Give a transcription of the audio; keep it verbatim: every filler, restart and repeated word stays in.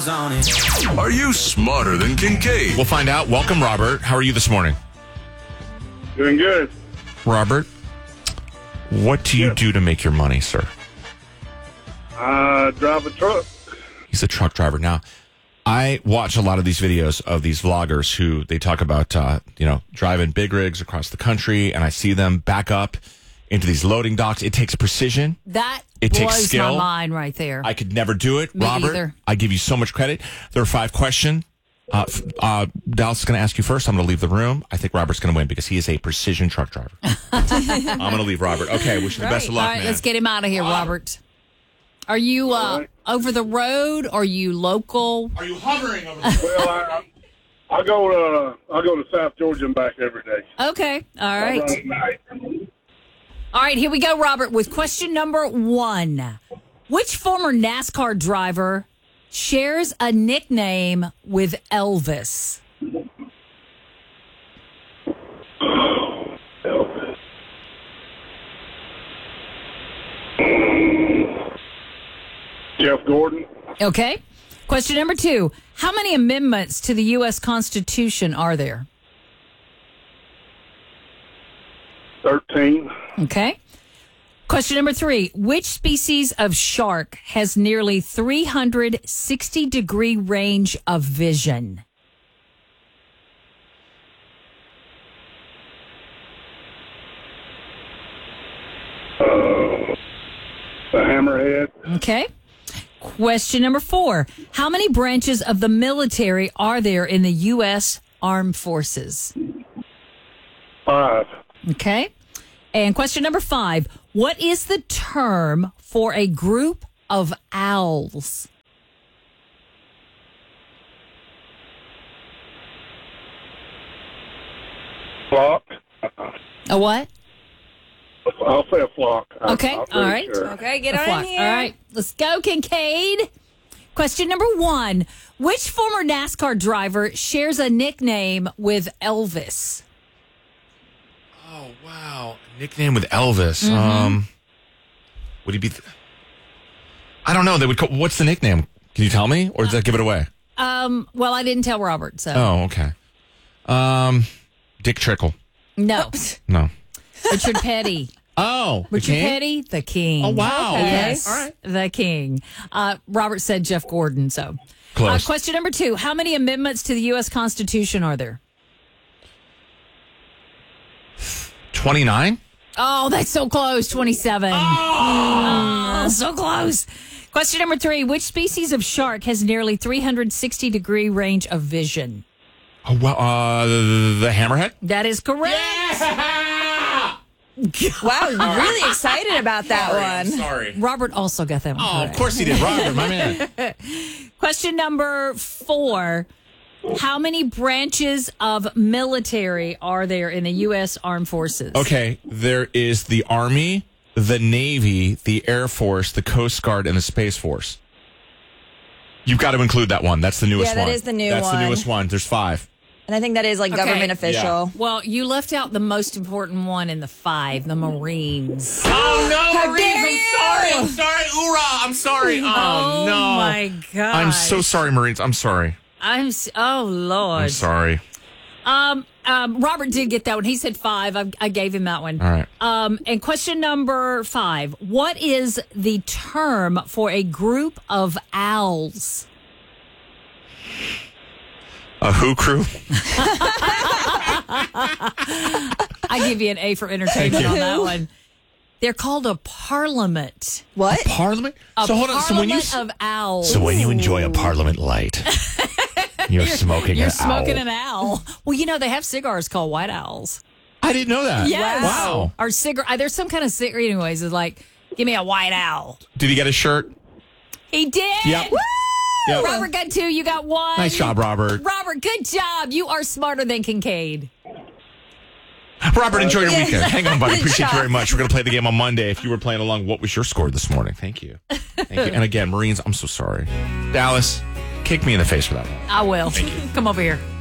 miles on it. Are you smarter than Kincaid? We'll find out. Welcome, Robert. How are you this morning? Doing good. Robert, what do you Yes. do to make your money, sir? I drive a truck. He's a truck driver. Now, I watch a lot of these videos of these vloggers who they talk about, uh, you know, driving big rigs across the country, and I see them back up into these loading docks. It takes precision. That It takes blows skill. my mind right there. I could never do it. Me Robert, either. I give you so much credit. There are five questions. Uh, f- uh, Dallas is going to ask you first. I'm going to leave the room. I think Robert's going to win because he is a precision truck driver. I'm going to leave Robert. Okay, wish you the best of luck, All right, man. let's get him out of here, Robert. Are you uh, right. over the road? Are you local? Are you hovering over the... Well, I, I, I go to I go to South Georgia and back every day. Okay, all I right. run at night. All right, here we go, Robert, with question number one. Which former NASCAR driver shares a nickname with Elvis? Elvis. Jeff Gordon. Okay. Question number two. How many amendments to the U S Constitution are there? Thirteen. Okay. Question number three. Which species of shark has nearly three hundred sixty degree range of vision? The hammerhead. Okay. Question number four. How many branches of the military are there in the U S Armed Forces? Five. Okay. And question number five. What is the term for a group of owls? Flock. A what? I'll say a flock. I- Okay. I'm All pretty right. sure. Okay, get A on flock. here. All right. Let's go, Kincaid. Question number one. Which former NASCAR driver shares a nickname with Elvis? Oh, wow. Nickname with Elvis. Mm-hmm. Um, would he be... Th- I don't know. They would. Call, what's the nickname? Can you tell me? Or does that give it away? Um, well, I didn't tell Robert, so. Oh, okay. Um, Dick Trickle. No. No. Richard Petty. Oh. the Richard king? Petty, the king. Oh, wow. Okay. Yes, All right. the king. Uh, Robert said Jeff Gordon, so. Close. Uh, question number two. How many amendments to the U S Constitution are there? twenty-nine? Oh, that's so close. twenty-seven. Oh, so close. Question number three. Which species of shark has nearly three hundred sixty degree range of vision? Oh, well, uh, the, the hammerhead? That is correct. Wow, you're really excited about that one. Sorry. Robert also got that one Oh, of correct. course he did. Robert, my man. Question number four. How many branches of military are there in the U S Armed Forces? Okay, there is the Army, the Navy, the Air Force, the Coast Guard, and the Space Force. You've got to include that one. That's the newest Yeah, that one. is the new That's one. the newest one. There's five. And I think that is like Okay. government official. Well, you left out the most important one in the five, the Marines. Oh, no, How dare you! I'm sorry. Oorah, I'm sorry. Oh, Oh, no. my God. I'm so sorry, Marines. I'm sorry. I'm s- oh Lord. I'm sorry. Um, um, Robert did get that one. He said five. I, I gave him that one. All right. Um, and question number five: what is the term for a group of owls? A Who crew? I give you an A for entertainment on that one. They're called a parliament. What? Parliament? A so hold on. So when you parliament of owls. so when you enjoy a Parliament light, you're smoking You're an smoking owl. an owl. Well, you know they have cigars called white owls. I didn't know that. Yes. Wow. Or cigar. uh, There's some kind of cigarette. Anyways, it's like, give me a white owl. Did he get a shirt? He did. Yep. Yep. Robert got two. You got one. Nice job, Robert. Robert, good job. You are smarter than Kincaid. Robert, enjoy your Yeah. weekend. Hang on, buddy. Good Appreciate job. you very much. We're going to play the game on Monday. If you were playing along, what was your score this morning? Thank you. Thank you. And again, Marines, I'm so sorry. Dallas, kick me in the face for that one. I will. Thank you. Come over here.